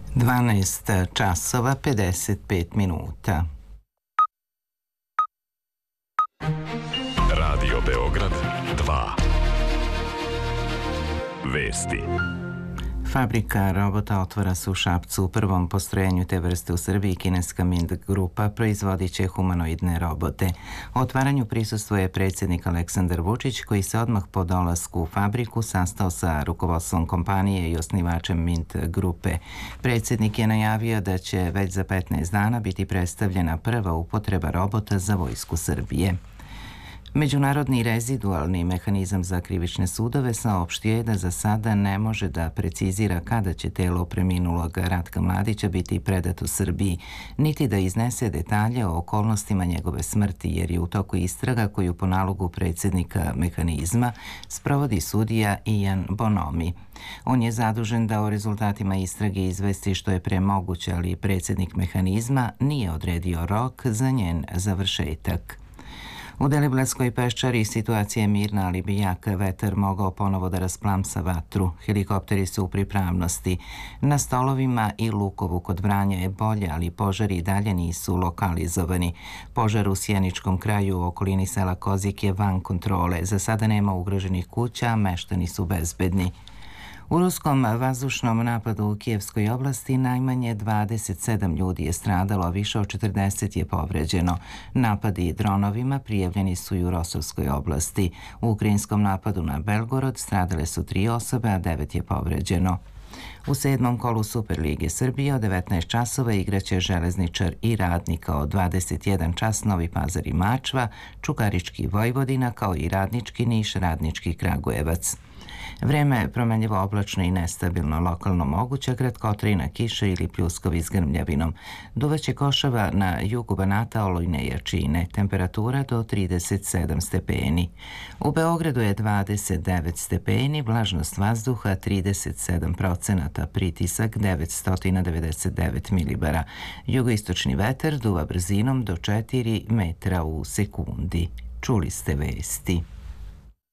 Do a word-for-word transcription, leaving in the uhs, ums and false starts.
dvanaest časova pedeset pet minuta. Radio Beograd dva. Vesti. Fabrika robota otvara se u Šapcu. U prvom postrojenju te vrste u Srbiji kineska Mind grupa proizvodit će humanoidne robote. O otvaranju prisustvuje predsjednik Aleksandar Vučić, koji se odmah po dolasku u fabriku sastao sa rukovodstvom kompanije i osnivačem Mind grupe. Predsjednik je najavio da će već za petnaest dana biti predstavljena prva upotreba robota za vojsku Srbije. Međunarodni rezidualni mehanizam za krivične sudove saopštio je da za sada ne može da precizira kada će telo preminulog Ratka Mladića biti predato Srbiji, niti da iznese detalje o okolnostima njegove smrti, jer je u toku istraga koju po nalogu predsjednika mehanizma sprovodi sudija Ian Bonomi. On je zadužen da o rezultatima istrage izvesti što je pre moguće, ali predsjednik mehanizma nije odredio rok za njen završetak. U Deliblatskoj peščari situacija je mirna, ali bi jak vetar mogao ponovo da rasplamsa vatru. Helikopteri su u pripravnosti. Na Stolovima i Lukovu kod Vranja je bolje, ali požari i dalje nisu lokalizovani. Požar u Sjeničkom kraju u okolini sela Kozik je van kontrole. Za sada nema ugroženih kuća, a meštani su bezbedni. U ruskom vazdušnom napadu u Kijevskoj oblasti najmanje dvadeset sedam ljudi je stradalo, a više od četrdeset je povređeno. Napadi dronovima prijavljeni su i u Rostovskoj oblasti. U ukrajinskom napadu na Belgorod stradale su tri osobe, a devet je povređeno. U sedmom kolu Superlige Srbije od devetnaest časova igraće Železničar i Radnika, od dvadeset jedan čas Novi Pazar i Mačva, Čukarički Vojvodina, kao i Radnički Niš, Radnički Kragujevac. Vreme je promenljivo oblačno i nestabilno, lokalno moguća kratkotrajna kiša ili pljuskovi s grmljavinom. Duvaće košava na jugu Banata, olujne jačine, temperatura do trideset sedam stepeni. U Beogradu je dvadeset devet stepeni, vlažnost vazduha trideset sedam procenata, pritisak devetsto devedeset devet milibara. Jugoistočni vetar duva brzinom do četiri metra u sekundi. Čuli ste vesti.